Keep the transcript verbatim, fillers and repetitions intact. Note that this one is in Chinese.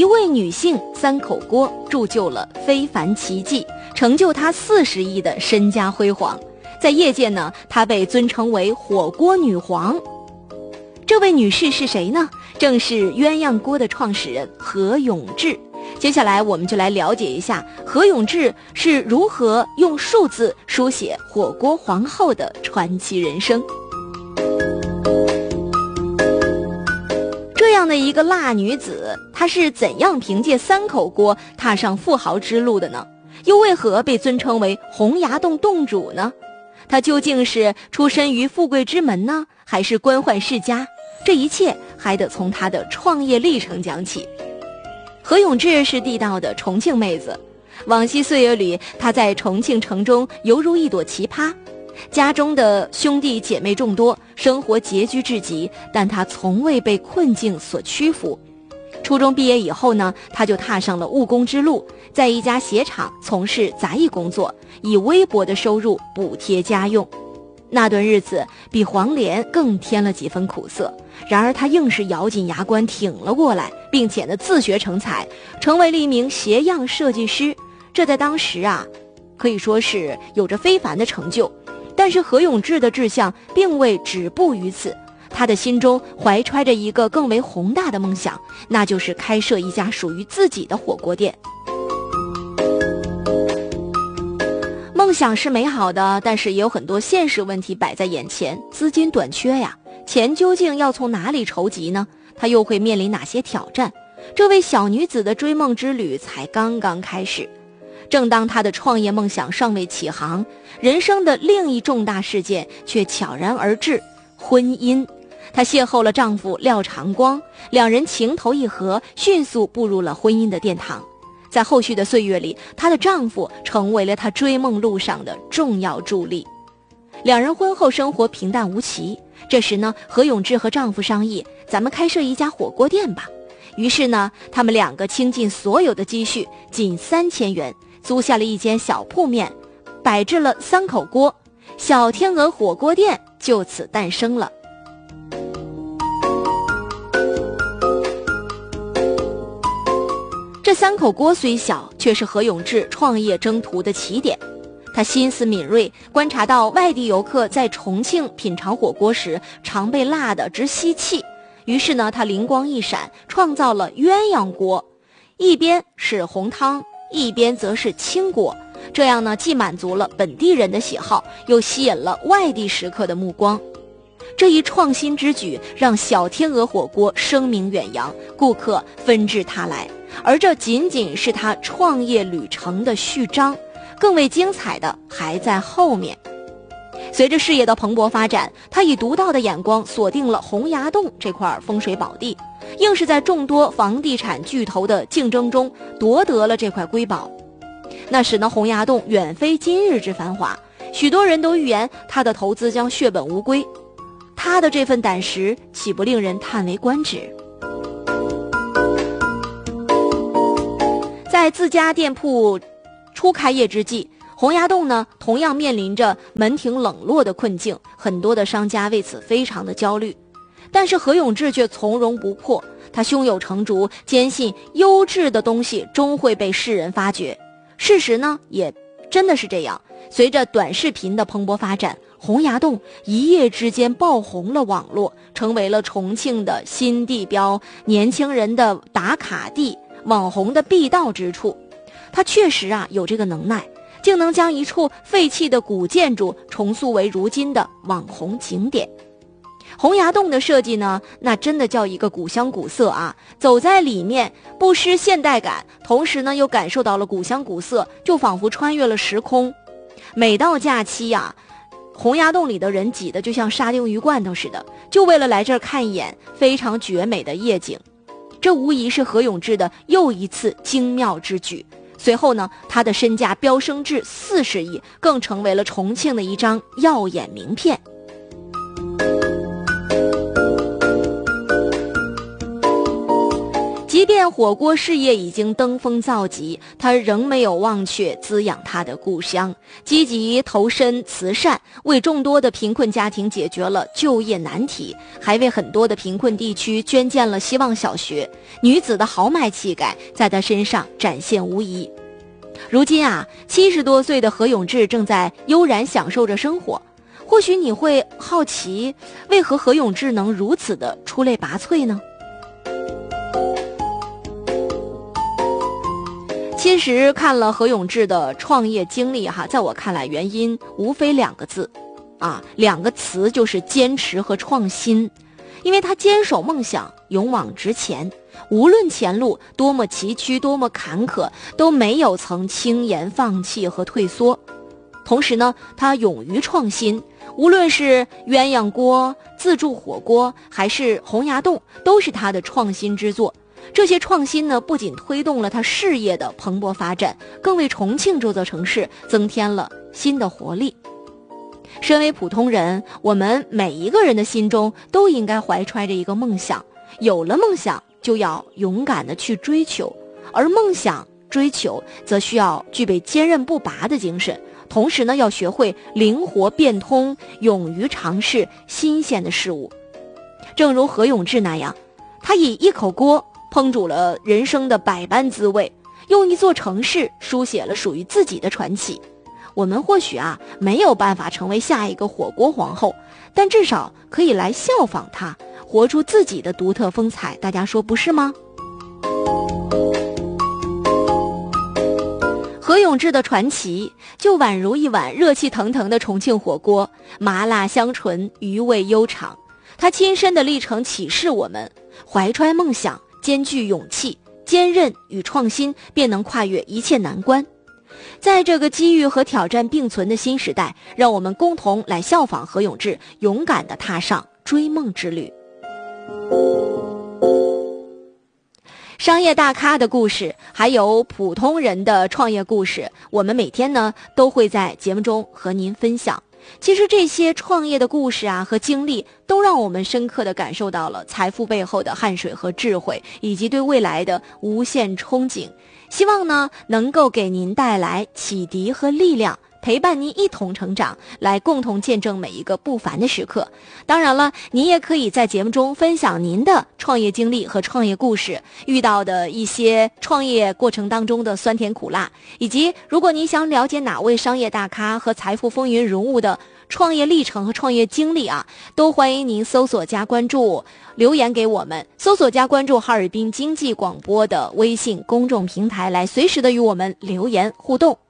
一位女性三口锅铸就了非凡奇迹，成就她四十亿的身家辉煌。在业界呢，她被尊称为火锅女皇。这位女士是谁呢？正是鸳鸯锅的创始人何永志。接下来我们就来了解一下何永志是如何用数字书写火锅皇后的传奇人生。这样的一个辣女子，她是怎样凭借三口锅踏上富豪之路的呢？又为何被尊称为洪崖洞洞主呢？她究竟是出身于富贵之门呢，还是官宦世家？这一切还得从她的创业历程讲起。何永志是地道的重庆妹子，往昔岁月里，她在重庆城中犹如一朵奇葩，家中的兄弟姐妹众多，生活拮据至极，但她从未被困境所屈服。初中毕业以后呢，她就踏上了务工之路，在一家鞋厂从事杂役工作，以微薄的收入补贴家用。那段日子比黄连更添了几分苦涩，然而她硬是咬紧牙关挺了过来，并且呢自学成才，成为了一名鞋样设计师。这在当时啊，可以说是有着非凡的成就。但是何永志的志向并未止步于此，他的心中怀揣着一个更为宏大的梦想，那就是开设一家属于自己的火锅店。梦想是美好的，但是也有很多现实问题摆在眼前，资金短缺呀，钱究竟要从哪里筹集呢？她又会面临哪些挑战？这位小女子的追梦之旅才刚刚开始。正当她的创业梦想尚未起航，人生的另一重大事件却悄然而至——婚姻。她邂逅了丈夫廖长光，两人情投意合，迅速步入了婚姻的殿堂。在后续的岁月里，她的丈夫成为了她追梦路上的重要助力。两人婚后生活平淡无奇，这时呢，何永志和丈夫商议，咱们开设一家火锅店吧。于是呢，他们两个倾尽所有的积蓄，仅三千元，租下了一间小铺面，摆置了三口锅，小天鹅火锅店就此诞生了。这三口锅虽小，却是何永志创业征途的起点。他心思敏锐，观察到外地游客在重庆品尝火锅时常被辣得直吸气，于是呢，他灵光一闪，创造了鸳鸯锅，一边是红汤，一边则是清锅。这样呢，既满足了本地人的喜好，又吸引了外地食客的目光。这一创新之举让小天鹅火锅声名远扬，顾客纷至沓来。而这仅仅是他创业旅程的序章，更为精彩的还在后面。随着事业的蓬勃发展，他以独到的眼光锁定了洪崖洞这块风水宝地，硬是在众多房地产巨头的竞争中夺得了这块瑰宝。那时呢，洪崖洞远非今日之繁华，许多人都预言他的投资将血本无归。他的这份胆识岂不令人叹为观止？在自家店铺初开业之际，洪崖洞呢同样面临着门庭冷落的困境，很多的商家为此非常的焦虑。但是何永志却从容不迫，他胸有成竹，坚信优质的东西终会被世人发掘。事实呢也真的是这样，随着短视频的蓬勃发展，洪崖洞一夜之间爆红了网络，成为了重庆的新地标，年轻人的打卡地，网红的必到之处。他确实啊有这个能耐，竟能将一处废弃的古建筑重塑为如今的网红景点。洪崖洞的设计呢，那真的叫一个古香古色啊，走在里面不失现代感，同时呢又感受到了古香古色，就仿佛穿越了时空。每到假期啊，洪崖洞里的人挤得就像沙丁鱼罐头似的，就为了来这儿看一眼非常绝美的夜景。这无疑是何永志的又一次精妙之举。随后呢，他的身价飙升至四十亿，更成为了重庆的一张耀眼名片。 即便火锅事业已经登峰造极，他仍没有忘却滋养他的故乡，积极投身慈善，为众多的贫困家庭解决了就业难题，还为很多的贫困地区捐建了希望小学。女子的豪迈气概在他身上展现无遗。如今啊，七十多岁的何永志正在悠然享受着生活。或许你会好奇，为何何永志能如此的出类拔萃呢？其实看了何永志的创业经历哈，在我看来原因无非两个字啊，两个词，就是坚持和创新。因为他坚守梦想，勇往直前，无论前路多么崎岖多么坎坷，都没有曾轻言放弃和退缩。同时呢，他勇于创新，无论是鸳鸯锅、自助火锅还是洪崖洞，都是他的创新之作。这些创新呢，不仅推动了他事业的蓬勃发展，更为重庆这座城市增添了新的活力。身为普通人，我们每一个人的心中都应该怀揣着一个梦想，有了梦想就要勇敢地去追求，而梦想追求则需要具备坚韧不拔的精神，同时呢，要学会灵活变通，勇于尝试新鲜的事物。正如何永志那样，他以一口锅烹煮了人生的百般滋味，用一座城市书写了属于自己的传奇。我们或许啊没有办法成为下一个火锅皇后，但至少可以来效仿她，活出自己的独特风采，大家说不是吗？何永志的传奇就宛如一碗热气腾腾的重庆火锅，麻辣香醇，余味悠长。他亲身的历程启示我们，怀揣梦想，兼具勇气、坚韧与创新，便能跨越一切难关。在这个机遇和挑战并存的新时代，让我们共同来效仿何永志，勇敢地踏上追梦之旅。商业大咖的故事，还有普通人的创业故事，我们每天呢都会在节目中和您分享。其实这些创业的故事啊和经历，都让我们深刻地感受到了财富背后的汗水和智慧，以及对未来的无限憧憬。希望呢能够给您带来启迪和力量，陪伴您一同成长，来共同见证每一个不凡的时刻。当然了，您也可以在节目中分享您的创业经历和创业故事，遇到的一些创业过程当中的酸甜苦辣，以及如果您想了解哪位商业大咖和财富风云人物的创业历程和创业经历啊，都欢迎您搜索加关注，留言给我们，搜索加关注哈尔滨经济广播的微信公众平台，来随时的与我们留言互动。